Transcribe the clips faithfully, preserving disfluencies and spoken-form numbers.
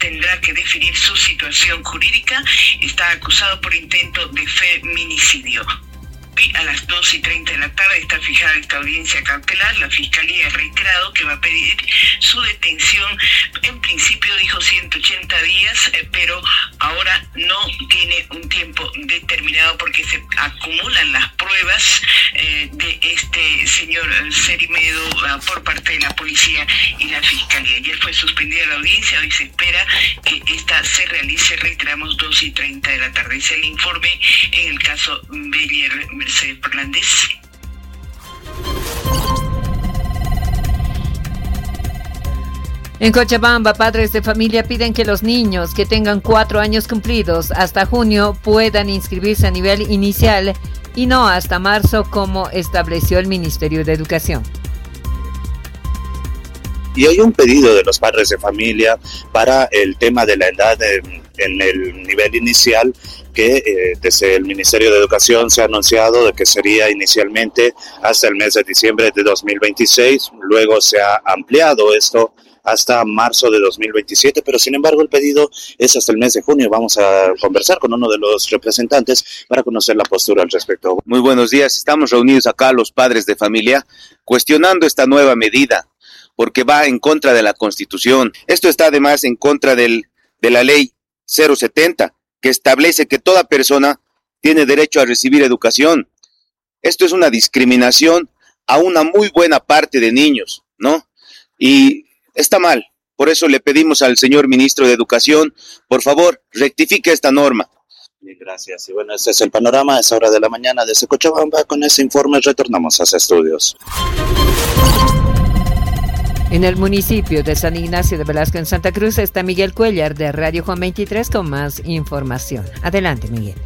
tendrá que definir su situación jurídica. Está acusado por intento de feminicidio. Hoy a las dos y treinta de la tarde está fijada esta audiencia cautelar. La Fiscalía ha reiterado que va a pedir su detención. En principio dijo ciento ochenta días, eh, pero ahora no tiene un tiempo determinado porque se acumulan las pruebas eh, de este señor Cerimedo uh, por parte de la policía y la Fiscalía. Ayer fue suspendida la audiencia, hoy se espera que esta se realice, reiteramos, dos y treinta de la tarde. Es el informe en el caso Beller Mercedes Fernández. En Cochabamba, padres de familia piden que los niños que tengan cuatro años cumplidos hasta junio puedan inscribirse a nivel inicial y no hasta marzo, como estableció el Ministerio de Educación. Y hay un pedido de los padres de familia para el tema de la edad en, en el nivel inicial, que eh, desde el Ministerio de Educación se ha anunciado de que sería inicialmente hasta el mes de diciembre de dos mil veintiséis, luego se ha ampliado esto hasta marzo de dos mil veintisiete, pero sin embargo el pedido es hasta el mes de junio. Vamos a conversar con uno de los representantes para conocer la postura al respecto. Muy buenos días, estamos reunidos acá los padres de familia cuestionando esta nueva medida porque va en contra de la Constitución. Esto está además en contra del, de la ley cero setenta, que establece que toda persona tiene derecho a recibir educación. Esto es una discriminación a una muy buena parte de niños, ¿no? Y está mal. Por eso le pedimos al señor ministro de Educación, por favor, rectifique esta norma. Bien, gracias. Y bueno, ese es el panorama a esa hora de la mañana desde Cochabamba. Con ese informe retornamos a los estudios. En el municipio de San Ignacio de Velasco, en Santa Cruz, está Miguel Cuellar de Radio Juan veintitrés con más información. Adelante, Miguel.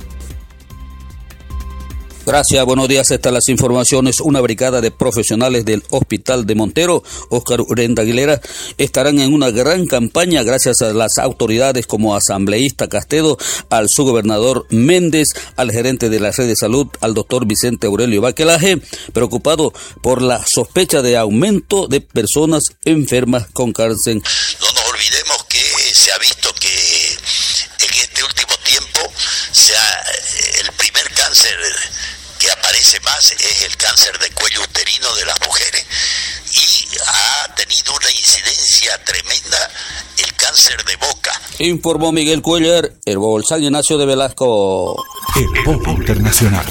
Gracias, buenos días. Estas las informaciones. Una brigada de profesionales del Hospital de Montero, Óscar Urenda Aguilera, estarán en una gran campaña gracias a las autoridades como asambleísta Castedo, al subgobernador Méndez, al gerente de la red de salud, al doctor Vicente Aurelio Baquelaje, preocupado por la sospecha de aumento de personas enfermas con cáncer. No nos olvidemos que se ha visto que en este último tiempo se ha, el primer cáncer que aparece más es el cáncer de cuello uterino de las mujeres y ha tenido una incidencia tremenda el cáncer de boca. Informó Miguel Cuellar, Herbol San Ignacio de Velasco. El Pop Internacional.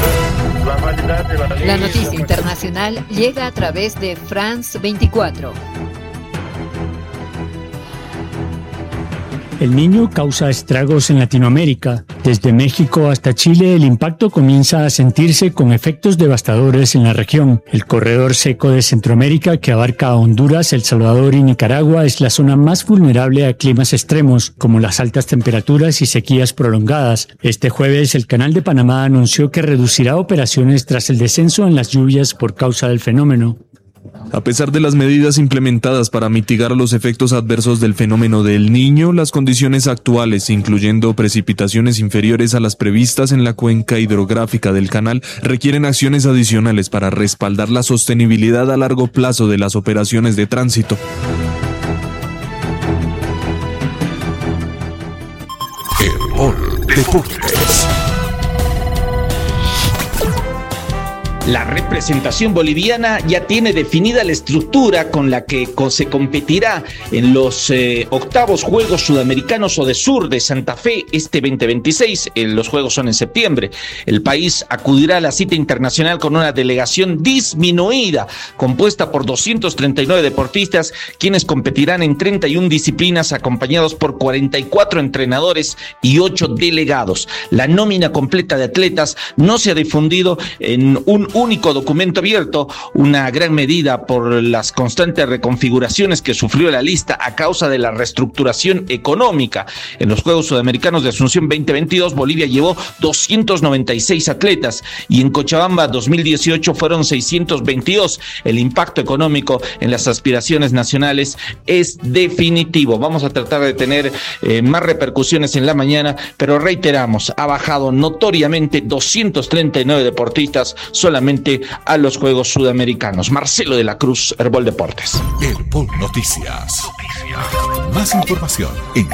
La noticia internacional llega a través de France veinticuatro. El Niño causa estragos en Latinoamérica. Desde México hasta Chile, el impacto comienza a sentirse con efectos devastadores en la región. El corredor seco de Centroamérica, que abarca a Honduras, El Salvador y Nicaragua, es la zona más vulnerable a climas extremos, como las altas temperaturas y sequías prolongadas. Este jueves, el Canal de Panamá anunció que reducirá operaciones tras el descenso en las lluvias por causa del fenómeno. A pesar de las medidas implementadas para mitigar los efectos adversos del fenómeno del Niño, las condiciones actuales, incluyendo precipitaciones inferiores a las previstas en la cuenca hidrográfica del canal, requieren acciones adicionales para respaldar la sostenibilidad a largo plazo de las operaciones de tránsito. Herbol Deportes. La representación boliviana ya tiene definida la estructura con la que se competirá en los eh, octavos Juegos Sudamericanos ODESUR de Santa Fe este veinte veintiséis. Eh, los Juegos son en septiembre. El país acudirá a la cita internacional con una delegación disminuida, compuesta por doscientos treinta y nueve deportistas, quienes competirán en treinta y una disciplinas, acompañados por cuarenta y cuatro entrenadores y ocho delegados. La nómina completa de atletas no se ha difundido en un único documento abierto, una gran medida por las constantes reconfiguraciones que sufrió la lista a causa de la reestructuración económica. En los Juegos Sudamericanos de Asunción veinte veintidós, Bolivia llevó doscientos noventa y seis atletas y en Cochabamba dos mil dieciocho fueron seiscientos veintidós. El impacto económico en las aspiraciones nacionales es definitivo. Vamos a tratar de tener eh, más repercusiones en la mañana, pero reiteramos, ha bajado notoriamente doscientos treinta y nueve deportistas solamente a los Juegos Sudamericanos. Marcelo de la Cruz, Herbol Deportes. Herbol Noticias. Noticias. Más información en